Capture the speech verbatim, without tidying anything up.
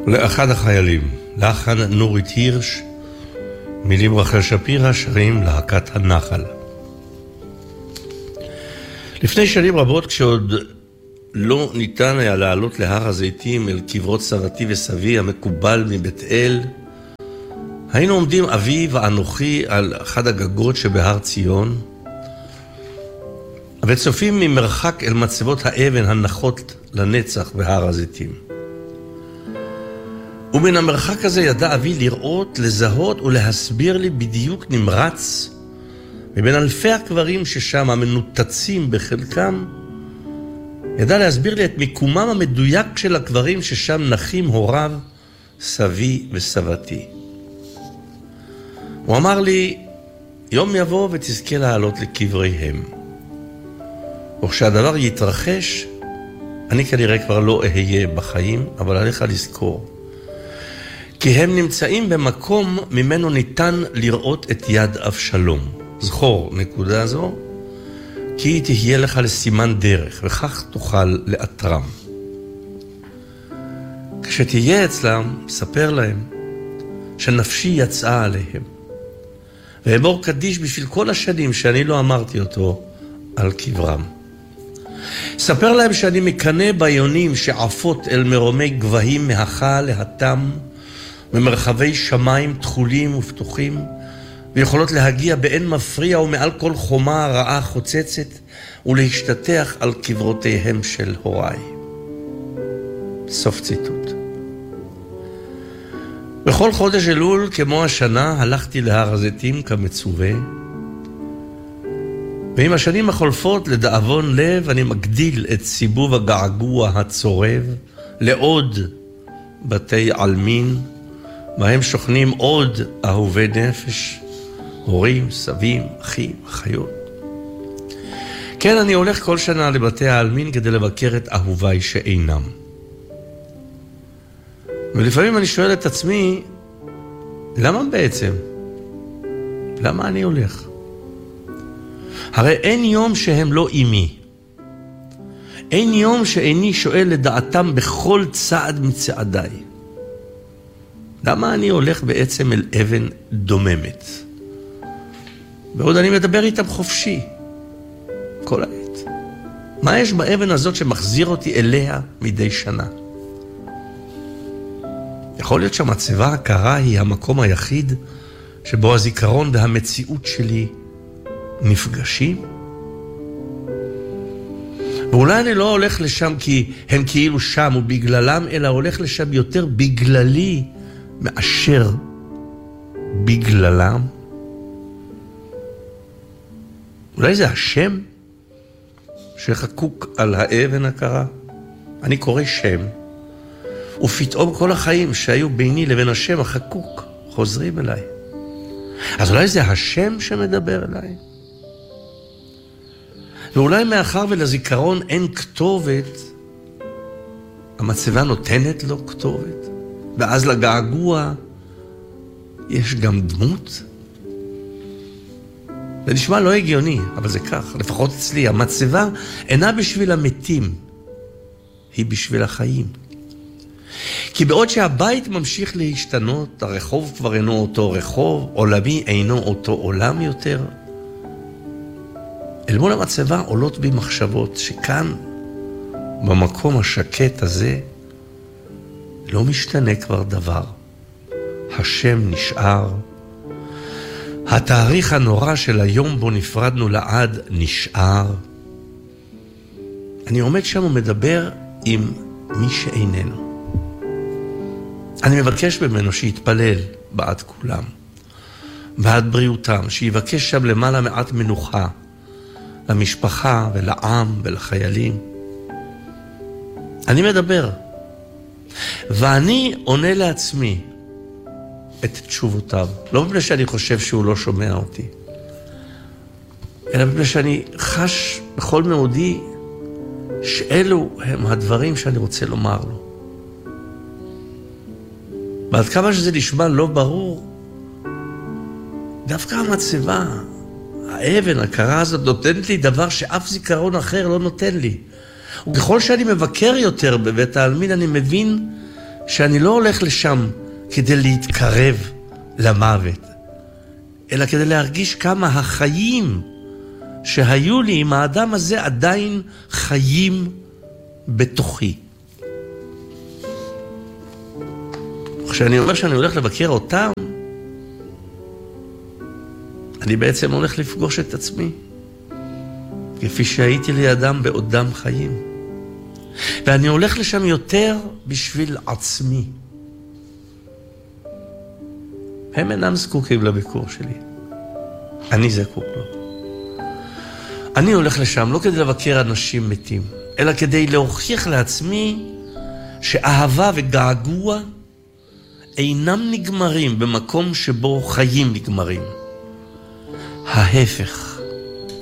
לאחד החיילים, לחן נורית הירש, מילים רחל שפירא, שרים להקת הנחל. לפני שנים רבות, כשעוד לא ניתן היה לעלות להר הזיתים אל קברות סבתי וסבי המקובל מבית אל, היינו עומדים אבי ואנוכי על אחד הגגות שבהר ציון, וצופים ממרחק אל מצבות האבן הנחות לנצח בהר הזיתים. ומן המרחק הזה ידע אבי לראות, לזהות ולהסביר לי בדיוק נמרץ, מבין אלפי הקברים ששם המנותצים בחלקם, ידע להסביר לי את מיקומם המדויק של הקברים ששם נחים הוריו, סבי וסבתי. הוא אמר לי, יום יבוא ותזכה לעלות לקבריהם. וכשהדבר יתרחש, אני כנראה כבר לא אהיה בחיים, אבל עליך לזכור. כי הם נמצאים במקום ממנו ניתן לראות את יד אבשלום. זכור נקודה זו, כי היא תהיה לך לסימן דרך, וכך תוכל לאתרם. כשתהיה אצלם, ספר להם שנפשי יצאה עליהם. ואמור קדיש בשביל כל השנים שאני לא אמרתי אותו על קברם. ספר להם שאני מקנה ביונים שעפות אל מרומי גבהים מהחה להתם, במרחבי שמיים תחולים ופתוחים, ויכולות להגיע באין מפריע ומעל כל חומה רעה חוצצת, ולהשתתח על קברותיהם של הוריי. סוף ציטוט. בכל חודש אלול, כמו השנה, הלכתי להר הזיתים כמצווה, ועם השנים החולפות, לדאבון לב, אני מגדיל את סיבוב הגעגוע הצורב לעוד בתי עלמין, בהם שוכנים עוד אהובי נפש, הורים, סבים, אחים, אחיות. כן, אני הולך כל שנה לבתי העלמין כדי לבקר את אהוביי שאינם. ולפעמים אני שואל את עצמי, למה בעצם? למה אני הולך? הרי אין יום שהם לא אימי. אין יום שאיני שואל לדעתם בכל צעד מצעדיי. למה אני הולך בעצם אל אבן דוממת? ועוד אני מדבר איתם חופשי, כל העת. מה יש באבן הזאת שמחזיר אותי אליה מדי שנה? יכול להיות שהמצבה הקרה היא המקום היחיד שבו הזיכרון והמציאות שלי נפגשים? ואולי אני לא הולך לשם כי הם כאילו שם ובגללם, אלא הולך לשם יותר בגללי מאשר בגללם. אולי זה השם שחקוק על האבן הקרה. אני קורא שם, ופתאום כל החיים שהיו ביני לבין השם החקוק חוזרים אליי. אז אולי זה השם שמדבר אליי? ואולי מאחר ולזיכרון אין כתובת, המצבה נותנת לו כתובת, ואז לגעגוע יש גם דמות? זה נשמע לא הגיוני, אבל זה כך, לפחות אצלי. המצבה אינה בשביל המתים, היא בשביל החיים. כי בעוד שהבית ממשיך להשתנות, הרחוב כבר אינו אותו רחוב, עולמי אינו אותו עולם יותר, אל מול המצבה עולות בי מחשבות שכאן, במקום השקט הזה, לא משתנה כבר דבר. השם נשאר. התאריך הנורא של היום בו נפרדנו לעד נשאר. אני עומד שם ומדבר עם מי שאיננו. אני מבקש ממנו שיתפלל בעד כולם, בעד בריאותם, שיבקש שם למעלה מעט מנוחה, למשפחה ולעם ולחיילים. אני מדבר, ואני עונה לעצמי את תשובותיו, לא מפני שאני חושב שהוא לא שומע אותי, אלא מפני שאני חש בכל מאודי שאלו הם הדברים שאני רוצה לומר לו. ועד כמה שזה נשמע לא ברור, דווקא המצבה, האבן, הקרה הזאת, נותנת לי דבר שאף זיכרון אחר לא נותן לי. וככל שאני מבקר יותר בבית העלמין, אני מבין שאני לא הולך לשם כדי להתקרב למוות, אלא כדי להרגיש כמה החיים שהיו לי עם האדם הזה עדיין חיים בתוכי. כשאני אומר שאני הולך לבקר אותם, אני בעצם הולך לפגוש את עצמי, כפי שהייתי לידם בעודם חיים. ואני הולך לשם יותר בשביל עצמי. הם אינם זקוקים לביקור שלי. אני זקוק לו. אני הולך לשם לא כדי לבקר אנשים מתים, אלא כדי להוכיח לעצמי שאהבה וגעגוע אינם נגמרים במקום שבו חיים נגמרים. ההפך.